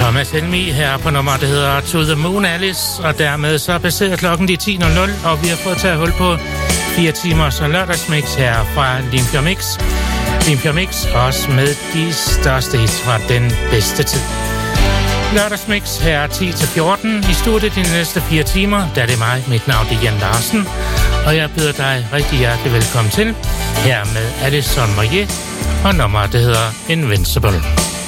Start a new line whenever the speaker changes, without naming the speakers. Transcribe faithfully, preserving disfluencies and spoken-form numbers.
Thomas Helmi her på nummer, der hedder To the Moon Alice, og dermed så passerer klokken de ti nul nul, og vi har fået taget hul på fire timers lørdagsmix her fra Olympia Mix. Olympia Mix også med de største hits fra den bedste tid. Lørdagsmix her ti til fjorten i studiet de næste fire timer, der er det mig, mit navn er Jan Larsen, og jeg byder dig rigtig hjertelig velkommen til, her med Alison Moyet, og nummer, der hedder Invincible.